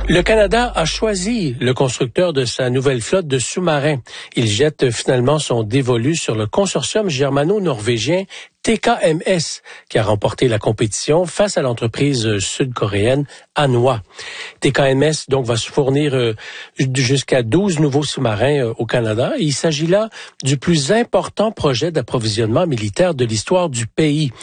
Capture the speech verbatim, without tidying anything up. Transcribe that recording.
Le Canada a choisi le constructeur de sa nouvelle flotte de sous-marins. Il jette finalement son dévolu sur le consortium germano-norvégien T K M S, qui a remporté la compétition face à l'entreprise sud-coréenne Hanwha. T K M S donc va se fournir euh, jusqu'à douze nouveaux sous-marins euh, au Canada. Et il s'agit là du plus important projet d'approvisionnement militaire de l'histoire du pays.